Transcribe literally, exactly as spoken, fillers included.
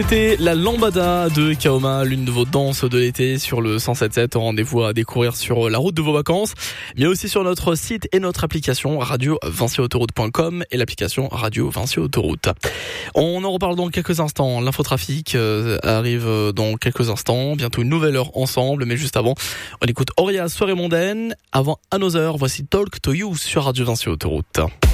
C'était la lambada de Kaoma, l'une de vos danses de l'été sur le cent sept sept. Rendez-vous à découvrir sur la route de vos vacances, mais aussi sur notre site et notre application radio vinci autoroute point com et l'application Radio Vinci Autoroute. On en reparle dans quelques instants. L'infotrafic arrive dans quelques instants. Bientôt une nouvelle heure ensemble, mais juste avant, on écoute Auria Soirée mondaine. Avant Another, voici Talk to You sur Radio Vinci Autoroute.